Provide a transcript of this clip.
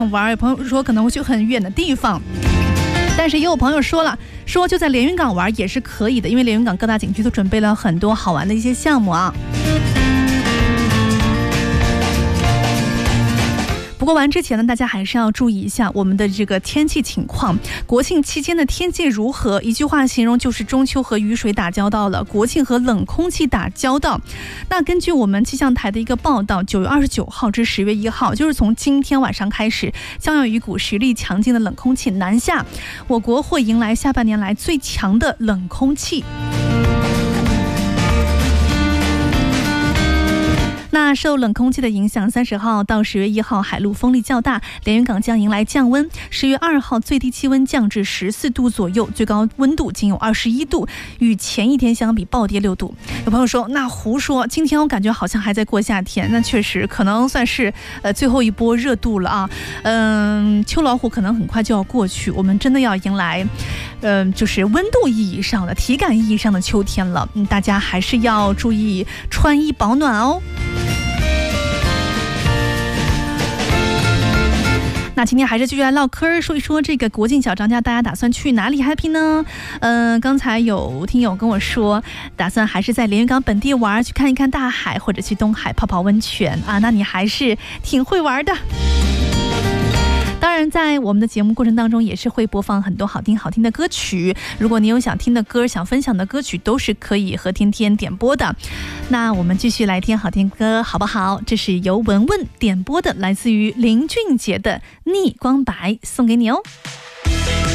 玩，有朋友说可能会去很远的地方。但是也有朋友说了，说就在连云港玩也是可以的，因为连云港各大景区都准备了很多好玩的一些项目啊。不过玩之前呢，大家还是要注意一下我们的这个天气情况。国庆期间的天气如何？一句话形容就是中秋和雨水打交道了，国庆和冷空气打交道。那根据我们气象台的一个报道，9月29号至10月1号，就是从今天晚上开始，将有一股实力强劲的冷空气南下，我国会迎来下半年来最强的冷空气。那受冷空气的影响，30号到10月1号海陆风力较大，连云港将迎来降温。10月2号最低气温降至14度左右，最高温度仅有21度，与前一天相比暴跌6度。有朋友说那胡说，今天我感觉好像还在过夏天，那确实可能算是最后一波热度了啊。秋老虎可能很快就要过去，我们真的要迎来就是温度意义上的、体感意义上的秋天了。大家还是要注意穿衣保暖哦。那今天还是继续来唠嗑，说一说这个国庆小长假，大家打算去哪里 happy 呢？刚才有听友跟我说，打算还是在连云港本地玩，去看一看大海，或者去东海泡泡温泉啊。那你还是挺会玩的。当然在我们的节目过程当中也是会播放很多好听的歌曲，如果你有想听的歌、想分享的歌曲，都是可以和天天点播的。那我们继续来听好听歌好不好？这是由文文点播的，来自于林俊杰的《逆光白》，送给你哦。